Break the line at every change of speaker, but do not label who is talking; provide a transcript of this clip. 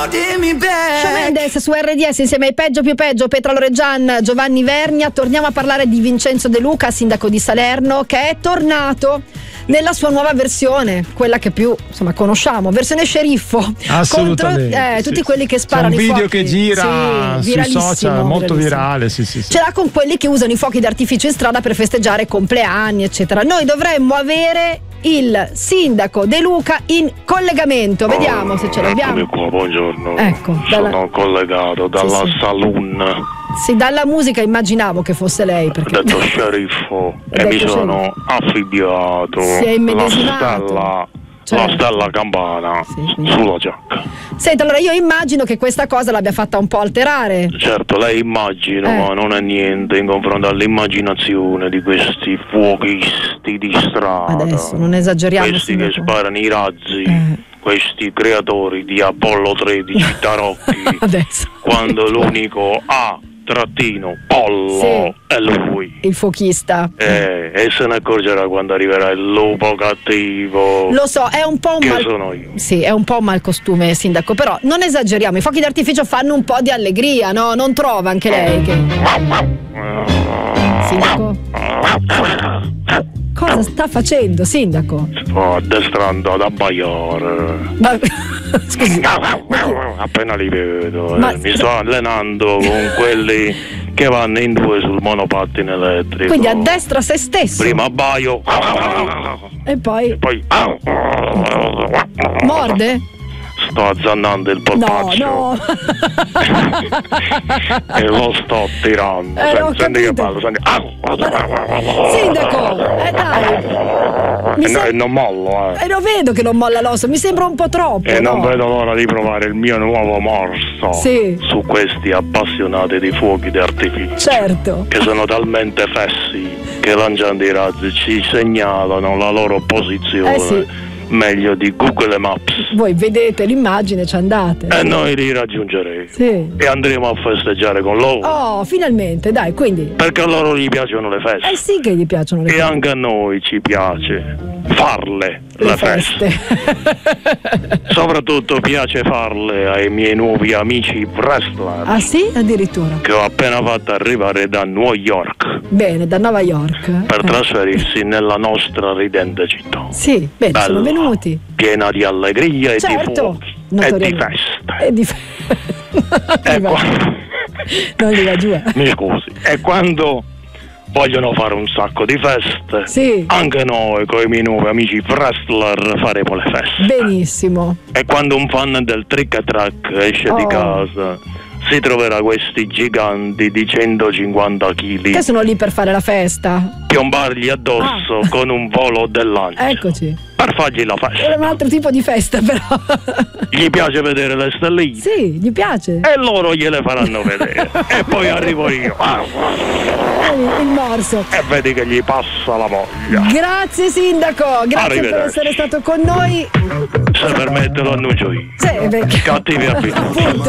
Shawn Mendes su RDS insieme ai Peggio più peggio, Petra Loreggian, Giovanni Vernia. Torniamo a parlare di Vincenzo De Luca, sindaco di Salerno, che è tornato nella sua nuova versione, quella che più conosciamo, versione sceriffo.
Assolutamente.
Contro tutti quelli che sparano
c'è un
i
video
fuochi.
che gira sui social, molto virale. Sì.
Ce l'ha con quelli che usano i fuochi d'artificio in strada per festeggiare compleanni, eccetera. Noi dovremmo avere il sindaco De Luca in collegamento. Vediamo se ce l'abbiamo.
Eccomi qua, buongiorno.
Ecco,
sono collegato dalla saloon.
Sì, dalla musica immaginavo che fosse lei, perché
Ho detto sceriffo e mi sono affibbiato.
Si è immedesimato.
La stella campana sulla giacca.
Senta, allora io immagino che questa cosa l'abbia fatta un po' alterare.
Certo, lei immagino, ma non è niente in confronto all'immaginazione di questi fuochisti di strada.
Adesso non esageriamo.
Questi che sparano i razzi. Questi creatori di Apollo 13 tarocchi.
Adesso.
Quando l'unico Pollo è lui,
il fuochista,
e se ne accorgerà quando arriverà il lupo cattivo.
Lo so, è un po'
sono io.
Sì, è un po' un malcostume, sindaco, però non esageriamo, i fuochi d'artificio fanno un po' di allegria, no? Non trova anche lei che... Sindaco? Cosa sta facendo, sindaco?
Sto addestrando ad abbaiare.
Scusi.
Appena li vedo, mi sto allenando con quelli che vanno in due sul monopattino elettrico.
Quindi addestra se stesso.
Prima abbaio
e poi morde?
Sto azzannando il polpaccio.
No.
E lo sto tirando. Senti che ballo,
Sindaco, dai.
E non mollo,
E lo vedo che non molla l'osso, mi sembra un po' troppo.
E non vedo l'ora di provare il mio nuovo morso su questi appassionati di fuochi d'artificio.
Certo.
Che sono talmente fessi che lanciando i razzi ci segnalano la loro posizione. Meglio di Google Maps.
Voi vedete l'immagine, ci andate.
E noi li raggiungeremo. E andremo a festeggiare con loro.
Oh, finalmente, dai, quindi.
Perché a loro gli piacciono le feste.
Sì che gli piacciono le feste.
E anche a noi ci piace farle le feste. Soprattutto piace farle ai miei nuovi amici wrestler.
Ah sì? Addirittura.
Che ho appena fatto arrivare da New York.
Bene, da New York.
Per trasferirsi nella nostra ridente città.
Sì, bene,
Bella,
sono venuti.
Piena di allegria e di fuochi. E di feste.
Non gli va giù.
Mi scusi. E quando vogliono fare un sacco di feste, anche noi con i miei nuovi amici wrestler faremo le feste.
Benissimo.
E quando un fan del trick e track esce di casa, si troverà questi giganti di 150 kg
che sono lì per fare la festa,
piombargli addosso con un volo del lancio.
Eccoci.
Per fargli la festa.
È un altro tipo di festa, però.
Gli piace vedere le stelline?
Sì, gli piace.
E loro gliele faranno vedere. E poi arrivo io.
Il morso.
E vedi che gli passa la voglia.
Grazie sindaco, grazie per essere stato con noi.
Se permette lo annuncio io.
Sì, perché...
Cattivi abitudini.